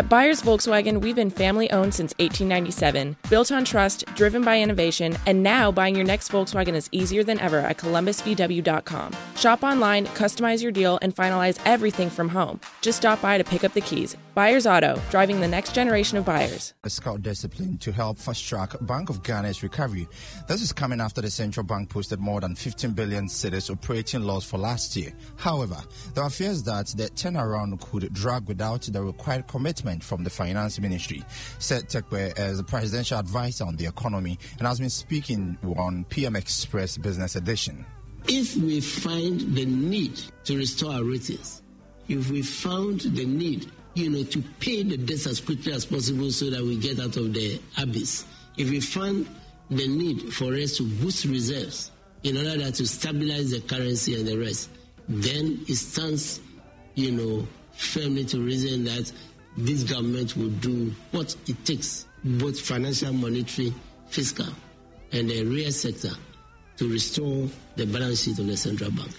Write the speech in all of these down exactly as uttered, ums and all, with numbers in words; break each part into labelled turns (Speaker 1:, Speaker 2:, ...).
Speaker 1: At Byers Volkswagen, we've been family-owned since eighteen ninety-seven, built on trust, driven by innovation, and now buying your next Volkswagen is easier than ever at columbus v w dot com. Shop online, customize your deal, and finalize everything from home. Just stop by to pick up the keys. Byers Auto, driving the next generation of buyers.
Speaker 2: Fiscal discipline to help fast-track Bank of Ghana's recovery. This is coming after the central bank posted more than fifteen billion cedis operating loss for last year. However, there are fears that the turnaround could drag without the required commitment from the Finance Ministry. Said Tekpe as a presidential advisor on the economy and has been speaking on P M Express Business Edition.
Speaker 3: If we find the need to restore our ratings, if we found the need, you know, to pay the debts as quickly as possible so that we get out of the abyss, if we find the need for us to boost reserves in order to stabilize the currency and the rest, then it stands, you know, firmly to reason that this government will do what it takes, both financial, monetary, fiscal, and the real sector, to restore the balance sheet of the central bank.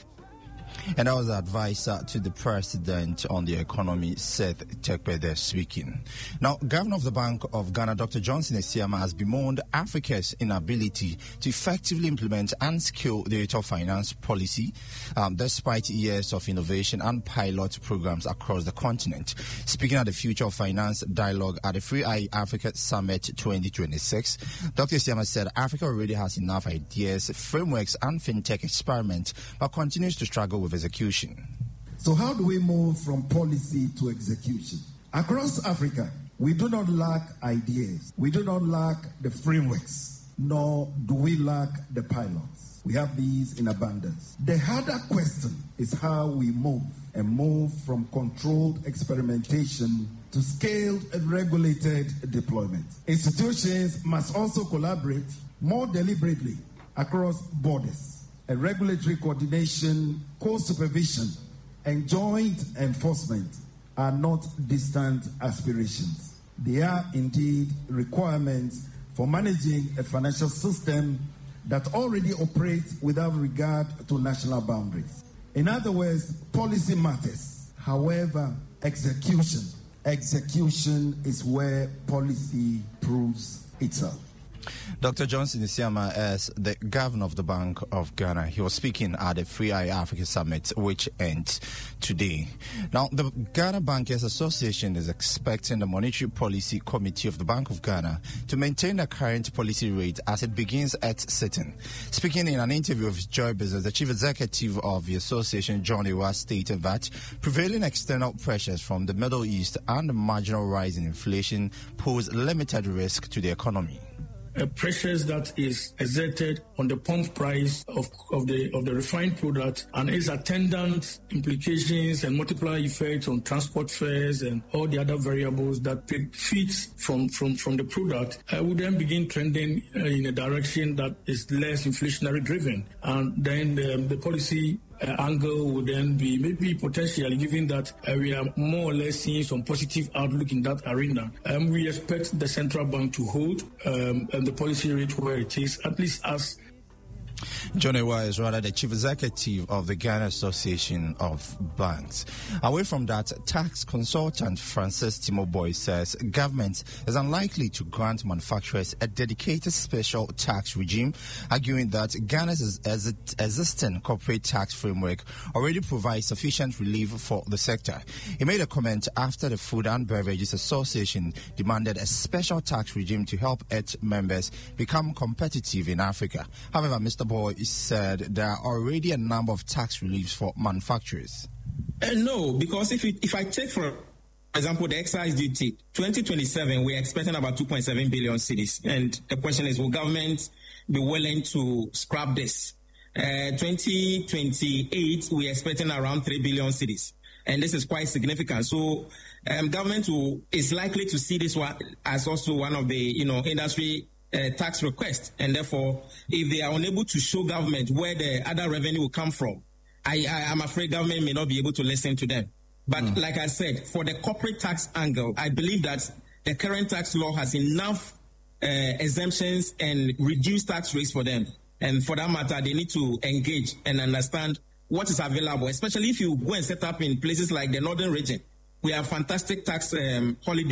Speaker 2: And that was the advisor to the president on the economy, Seth Tekpe, there speaking. Now, Governor of the Bank of Ghana, Doctor Johnson Esiama, has bemoaned Africa's inability to effectively implement unskilled digital finance policy, um, despite years of innovation and pilot programs across the continent. Speaking at the Future of Finance Dialogue at the Free Eye Africa Summit twenty twenty-six, Doctor Esiama said Africa already has enough ideas, frameworks, and fintech experiments, but continues to struggle with execution.
Speaker 4: So how do we move from policy to execution? Across Africa, we do not lack ideas. We do not lack the frameworks, nor do we lack the pilots. We have these in abundance. The harder question is how we move and move from controlled experimentation to scaled and regulated deployment. Institutions must also collaborate more deliberately across borders. And regulatory coordination, co-supervision, and joint enforcement are not distant aspirations. They are indeed requirements for managing a financial system that already operates without regard to national boundaries. In other words, policy matters. However, execution, execution is where policy proves itself.
Speaker 2: Doctor Johnson Esiama, as the governor of the Bank of Ghana, he was speaking at the Free Eye Africa Summit, which ends today. Now, the Ghana Bankers Association is expecting the Monetary Policy Committee of the Bank of Ghana to maintain the current policy rate as it begins its sitting. Speaking in an interview with Joy Business, the chief executive of the association, John Ewa, stated that prevailing external pressures from the Middle East and the marginal rise in inflation pose limited risk to the economy.
Speaker 5: Uh, pressures that is exerted on the pump price of, of the of the refined product and its attendant implications and multiplier effects on transport fares and all the other variables that feeds from, from, from the product uh, would then begin trending uh, in a direction that is less inflationary driven. And then the, the policy Uh, angle would then be maybe potentially, given that uh, we are more or less seeing some positive outlook in that arena. Um, we expect the central bank to hold um, and the policy rate where it is, at least as
Speaker 2: John Ewa is rather the chief executive of the Ghana Association of Banks. Away from that, tax consultant Francis Timoboy says government is unlikely to grant manufacturers a dedicated special tax regime, arguing that Ghana's existing corporate tax framework already provides sufficient relief for the sector. He made a comment after the Food and Beverages Association demanded a special tax regime to help its members become competitive in Africa. However, Mister Boy said there are already a number of tax reliefs for manufacturers.
Speaker 6: Uh, no, because if it, if I take, for example, the excise duty, twenty twenty-seven, we're expecting about two point seven billion cedis. And the question is, will government be willing to scrap this? Uh, twenty twenty-eight, we're expecting around three billion cedis. And this is quite significant. So um, government will, is likely to see this one as also one of the, you know, industry Uh, tax request, and therefore, if they are unable to show government where the other revenue will come from, I, I am afraid government may not be able to listen to them. But mm. like I said, for the corporate tax angle, I believe that the current tax law has enough uh, exemptions and reduced tax rates for them. And for that matter, they need to engage and understand what is available, especially if you go and set up in places like the northern region. We have fantastic tax um, holiday